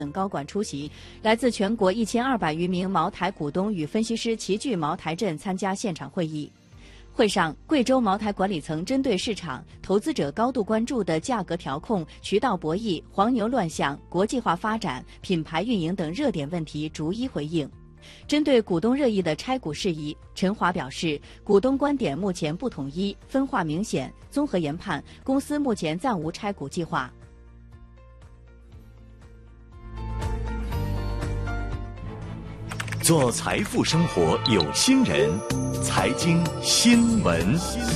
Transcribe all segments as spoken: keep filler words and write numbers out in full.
等高管出席，来自全国一千二百余名茅台股东与分析师齐聚茅台镇参加现场会议。会上，贵州茅台管理层针对市场、投资者高度关注的价格调控、渠道博弈、黄牛乱象、国际化发展、品牌运营等热点问题逐一回应。针对股东热议的拆股事宜，陈华表示，股东观点目前不统一，分化明显，综合研判，公司目前暂无拆股计划。 做财富生活有心人，财经新闻。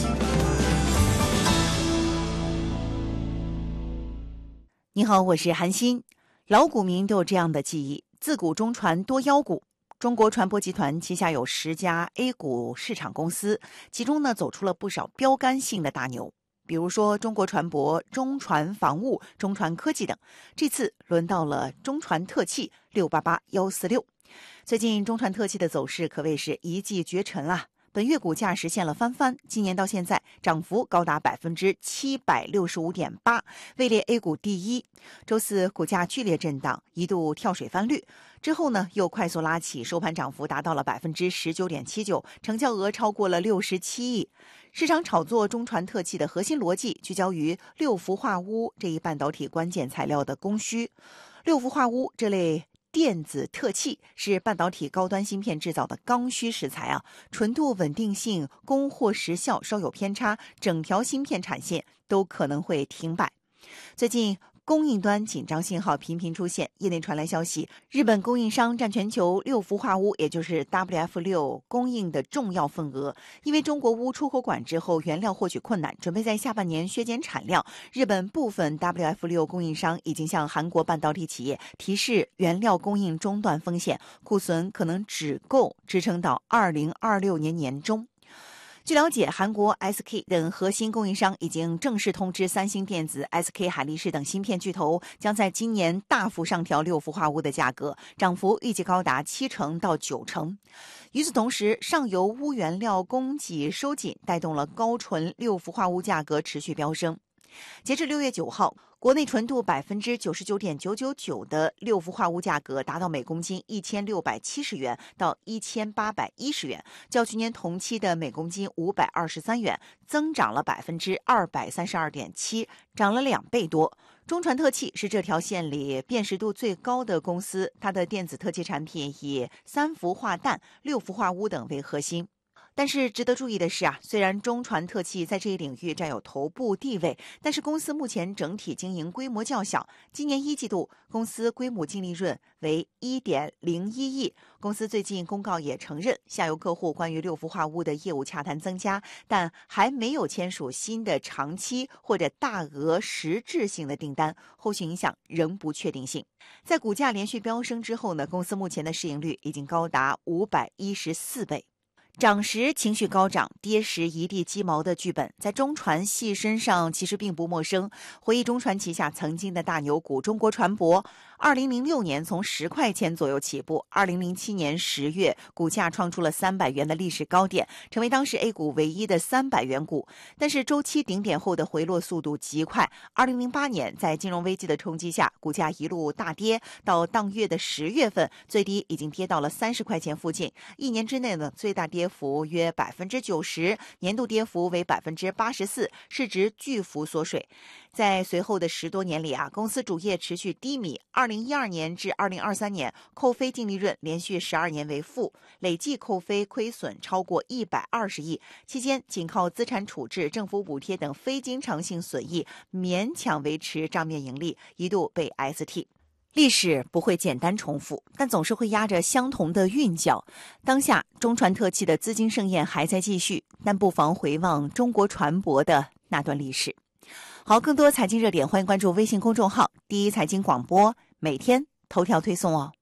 你好，我是韩欣。老股民都有这样的记忆：自古中传多妖股。中国船舶集团旗下有十家 A 股市场公司，其中呢走出了不少标杆性的大牛，比如说中国船舶、中船防务、中船科技等。这次轮到了中船特气六八八一四六。最近中船特气的走势可谓是一骑绝尘啊！本月股价实现了翻番，今年到现在涨幅高达百分之七百六十五点八，位列 A 股第一。周四股价剧烈震荡，一度跳水翻绿，之后呢又快速拉起，收盘涨幅达到了百分之十九点七九，成交额超过了六十七亿。市场炒作中船特气的核心逻辑聚焦于六氟化钨这一半导体关键材料的供需。六氟化钨这类电子特气是半导体高端芯片制造的刚需食材啊，纯度、稳定性、供货时效稍有偏差，整条芯片产线都可能会停摆。最近供应端紧张信号频频出现，业内传来消息，日本供应商占全球六氟化钨，也就是 W F 六 供应的重要份额。因为中国钨出口管制后原料获取困难，准备在下半年削减产量。日本部分 W F 六 供应商已经向韩国半导体企业提示原料供应中断风险，库存可能只够支撑到二零二六年年中。据了解，韩国 S K 等核心供应商已经正式通知三星电子、S K 海力士等芯片巨头，将在今年大幅上调六氟化钨的价格，涨幅预计高达七成到九成。与此同时，上游钨原料供给收紧，带动了高纯六氟化钨价格持续飙升。截至六月九号，国内纯度百分之九十九点九九九的六氟化钨价格达到每公斤一千六百七十元到一千八百一十元，较去年同期的每公斤五百二十三元，增长了百分之二百三十二点七，涨了两倍多。中船特气是这条线里辨识度最高的公司，它的电子特气产品以三氟化氮、六氟化钨等为核心。但是值得注意的是啊，虽然中船特气在这一领域占有头部地位，但是公司目前整体经营规模较小。今年一季度，公司规模净利润为 一点零一亿。公司最近公告也承认，下游客户关于六氟化钨的业务洽谈增加，但还没有签署新的长期或者大额实质性的订单，后续影响仍不确定性。在股价连续飙升之后呢，公司目前的市盈率已经高达五百一十四倍。涨时情绪高涨，跌时一地鸡毛的剧本，在中船系身上其实并不陌生。回忆中船旗下曾经的大牛股中国船舶，二零零六年从十块钱左右起步，二零零七年十月股价创出了三百元的历史高点，成为当时 A 股唯一的三百元股。但是周期顶点后的回落速度极快，二零零八年在金融危机的冲击下，股价一路大跌，到当月的十月份，最低已经跌到了三十块钱附近。一年之内呢，最大跌幅约百分之九十，年度跌幅为百分之八十四，市值巨幅缩水。在随后的十多年里啊，公司主业持续低迷。二零一二年至二零二三年，扣非净利润连续十二年为负，累计扣非亏损超过一百二十亿。期间，仅靠资产处置、政府补贴等非经常性损益，勉强维持账面盈利，一度被 S T。历史不会简单重复，但总是会压着相同的韵脚。当下中船特气的资金盛宴还在继续，但不妨回望中国船舶的那段历史。好，更多财经热点，欢迎关注微信公众号第一财经广播，每天头条推送哦。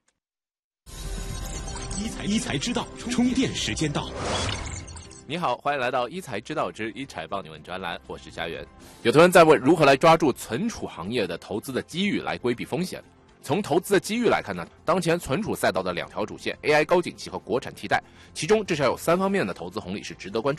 一财一财之道，充电时间到。 你好，欢迎来到一财知道之一财帮你问专栏，我是家园。有同学在问如何来抓住存储行业的投资的机遇来规避风险。从投资的机遇来看呢，当前存储赛道的两条主线 A I 高景气和国产替代，其中至少有三方面的投资红利是值得关注的。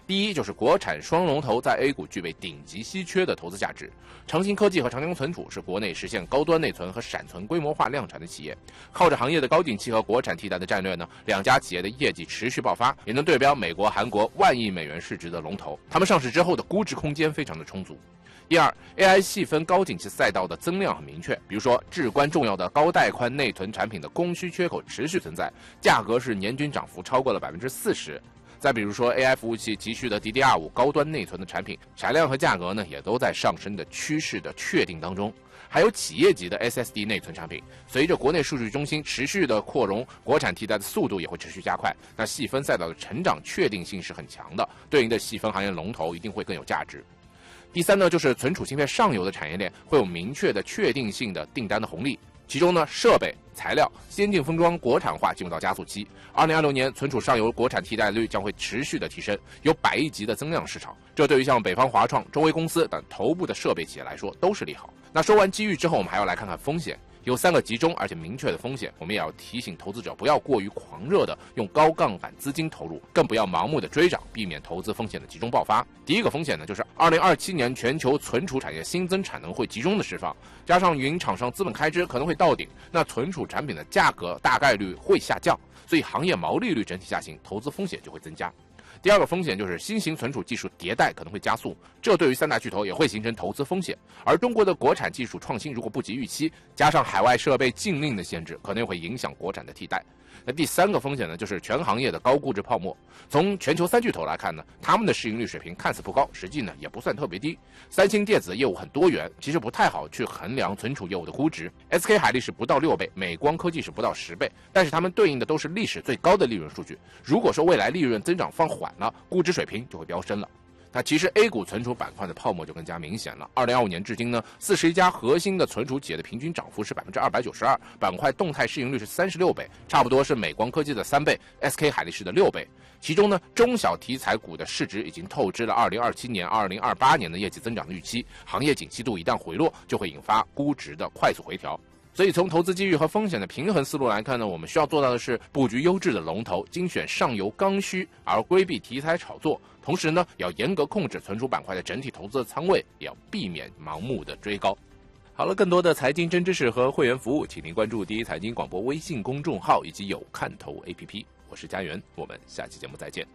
第一就是国产双龙头在 A 股具备顶级稀缺的投资价值。长兴科技和长江存储是国内实现高端内存和闪存规模化量产的企业，靠着行业的高景气和国产替代的战略呢，两家企业的业绩持续爆发，也能对标美国、韩国万亿美元市值的龙头。他们上市之后的估值空间非常的充足。第二 ，A I 细分高景气赛道的增量很明确，比如说至关重要的高带宽内存产品的供需缺口持续存在，价格是年均涨幅超过了百分之四十。再比如说 A I 服务器急需的 D D R 五 高端内存的产品，产量和价格呢也都在上升的趋势的确定当中。还有企业级的 S S D 内存产品，随着国内数据中心持续的扩容，国产替代的速度也会持续加快。那细分赛道的成长确定性是很强的，对应的细分行业龙头一定会更有价值。第三呢，就是存储芯片上游的产业链会有明确的确定性的订单的红利，其中呢，设备、材料、先进封装国产化进入到加速期。二零二六年，存储上游国产替代率将会持续的提升，有百亿级的增量市场。这对于像北方华创、中微公司等头部的设备企业来说都是利好。那说完机遇之后，我们还要来看看风险。有三个集中而且明确的风险，我们也要提醒投资者不要过于狂热的用高杠杆资金投入，更不要盲目的追涨，避免投资风险的集中爆发。第一个风险呢，就是二零二七年全球存储产业新增产能会集中的释放，加上云厂商资本开支可能会到顶，那存储产品的价格大概率会下降，所以行业毛利率整体下行，投资风险就会增加。第二个风险就是新型存储技术迭代可能会加速，这对于三大巨头也会形成投资风险。而中国的国产技术创新如果不及预期，加上海外设备禁令的限制，可能会影响国产的替代。那第三个风险呢，就是全行业的高估值泡沫。从全球三巨头来看呢，他们的市盈率水平看似不高，实际呢也不算特别低。三星电子的业务很多元，其实不太好去衡量存储业务的估值。S K 海力士不到六倍，美光科技是不到十倍，但是他们对应的都是历史最高的利润数据。如果说未来利润增长放缓了，估值水平就会飙升了。那其实 A 股存储板块的泡沫就更加明显了。二零二五年至今呢，四十一家核心的存储企业的平均涨幅是百分之二百九十二，板块动态市盈率是三十六倍，差不多是美光科技的三倍 ，S K 海力士的六倍。其中呢，中小题材股的市值已经透支了二零二七年、二零二八年的业绩增长的预期，行业景气度一旦回落，就会引发估值的快速回调。所以从投资机遇和风险的平衡思路来看呢，我们需要做到的是布局优质的龙头，精选上游刚需，而规避题材炒作。同时呢，要严格控制存储板块的整体投资的仓位，也要避免盲目的追高。好了，更多的财经真知识和会员服务，请您关注第一财经广播微信公众号以及有看头 A P P。我是佳媛，我们下期节目再见。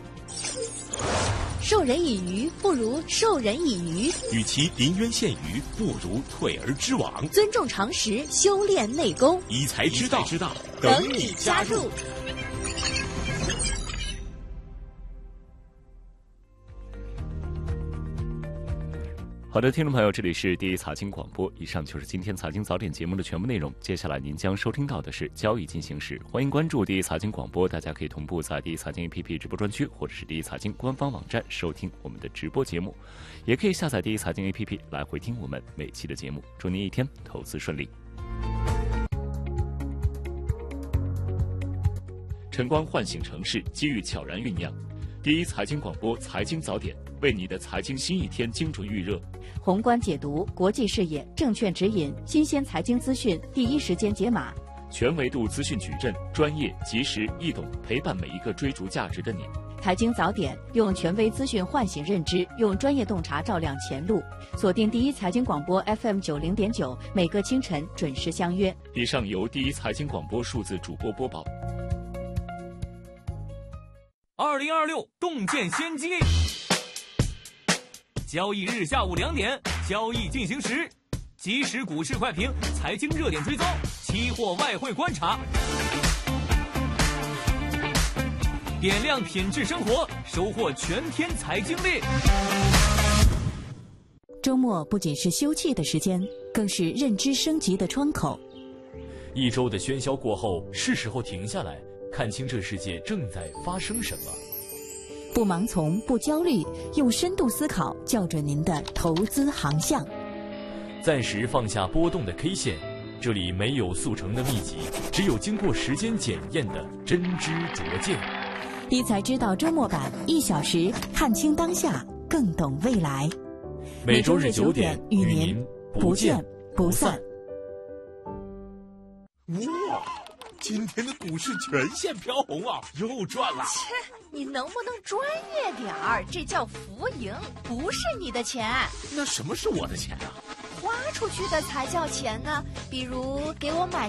授人以鱼不如授人以渔， 与其临渊羡鱼，不如退而知网。 尊重常识，修炼内功， 一才知道，知道等你加入。 好的，听众朋友，这里是第一财经广播，以上就是今天财经早点节目的全部内容。接下来您将收听到的是交易进行时，欢迎关注第一财经广播，大家可以同步在第一财经 A P P 直播专区或者是第一财经官方网站收听我们的直播节目，也可以下载第一财经 A P P 来回听我们每期的节目。祝您一天投资顺利。晨光唤醒城市，机遇悄然酝酿。第一财经广播财经早点，为你的财经新一天精准预热。 宏观解读，国际视野，证券指引，新鲜财经资讯，第一时间解码。 全维度资讯矩阵，专业、及时、易懂，陪伴每一个追逐价值的你。 财经早点，用权威资讯唤醒认知，用专业洞察照亮前路。锁定第一财经广播 F M 九零点九，每个清晨准时相约。 以上由第一财经广播数字主播播报。 二零二六洞见先机，交易日下午两点，交易进行时，即时股市快评，财经热点追踪，期货外汇观察，点亮品质生活，收获全天财经力。 周末不仅是休憩的时间，更是认知升级的窗口。 一周的喧嚣过后，是时候停下来，看清这世界正在发生什么。 不盲从，不焦虑，用深度思考校准您的投资航向。 暂时放下波动的 K 线，这里没有速成的秘籍，只有经过时间检验的真知灼见。 一才知道周末版，一小时看清当下，更懂未来。 每周日九点与您不见不散。 哇， 今天的股市全线飘红啊，又赚了。 切，你能不能专业点儿？这叫浮盈，不是你的钱。 那什么是我的钱啊？ 花出去的才叫钱呢。比如给我买